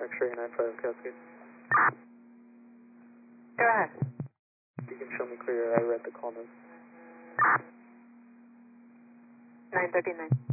X-ray 95 Cascade. Go ahead. You can show me clear, I read the call notes. 939.